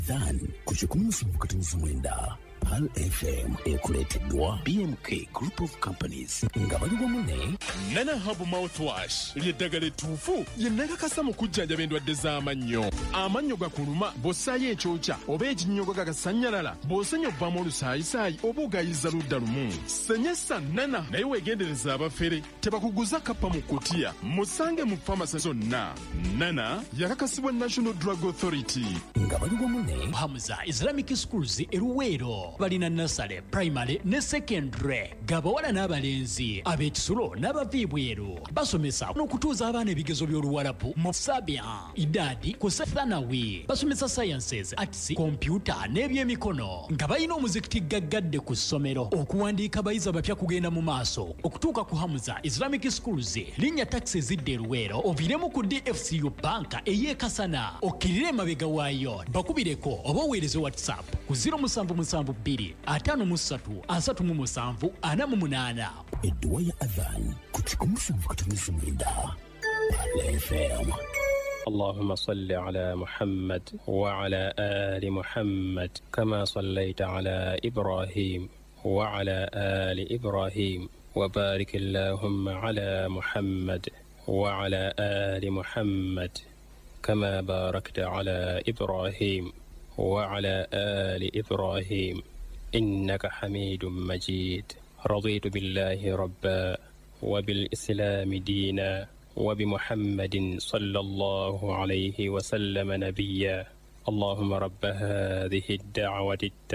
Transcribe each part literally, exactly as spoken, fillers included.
Then kuchikunusu mkatunusu mwenda Pal F M ekuleteddwa B M K Group of Companies nga bali wamu Nana Hub Mouthwash ly'eddagala ettuufu lye nnakakasa mu kujjanjaba endwadde z'amannyo. Amannyo gakuluma bw'ossaayo ekyokya oba ekinnyogo gagasannyalala bw'osenya obbamu olusaayisaayi oba ogayiza ludda lumu. Senyesa Nana naye weegendereza abafere tebakuguza kappa mu kkutiya musange mu famasi zonna. Nana yakakasibwa National Drug Authority nga bali wamu ne Hamza Islamic Schools eruweero balina nasale primary ne secondary gabawala n'abalenzi ab'ekisulo n'abaviibweru basomesa n'okutuuza abaana ebigezo by'oluwalabu mu sabia idadi ku sethanawi basomesa sciences arts computer n'ebyemikono nga balina omuzikiti gaggadde ku ssomero okuwandiika bayizi abapya kugenda mu maaso okutuuka ku Hamza Islamic Schools linnya taxi zidde eruweero oviremu ku D F C U banka ey'ekasana okkirire emabega waayo bakubireko oba oweereze WhatsApp ku zero seven seven two atano mu ssatu asatu mu musanvu ana mu munaana. Edduwa ya adhan kuchikunusu mkatunusu mwenda Pal F M. اللهم صل على محمد وعلى آل محمد كما صليت على إبراهيم وعلى آل إبراهيم وبارك اللهم على محمد وعلى آل محمد كما باركت على إبراهيم وعلى آل إبراهيم إنك حميد مجيد. رضيت بالله ربا وبالإسلام دينا وبمحمد صلى الله عليه وسلم نبيا. اللهم رب هذه الدعوة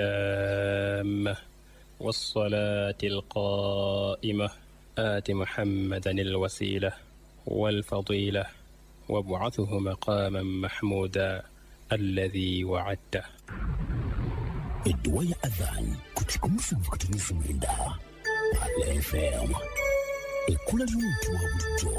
التامة والصلاة القائمة آت محمدا الوسيلة والفضيلة وابعثه مقاما محمودا الذي وعدته. Edduwa ya adhan kuchikunusu mkatunusu mwenda Pal F M. Ekula ly'omuntu wa bulijjo